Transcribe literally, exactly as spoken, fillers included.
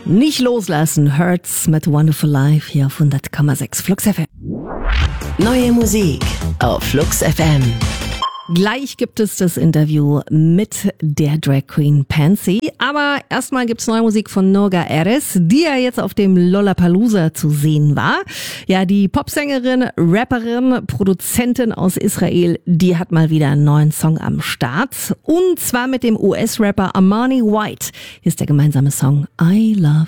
Nicht loslassen, Hurts mit Wonderful Life hier auf hundert Komma sechs Flux F M. Neue Musik auf Flux F M. Gleich gibt es das Interview mit der Drag Queen Pansy. Aber erstmal gibt's neue Musik von Noga Erez, die ja jetzt auf dem Lollapalooza zu sehen war. Ja, die Popsängerin, Rapperin, Produzentin aus Israel, die hat mal wieder einen neuen Song am Start. Und zwar mit dem U S-Rapper Armani White. Hier ist der gemeinsame Song I Love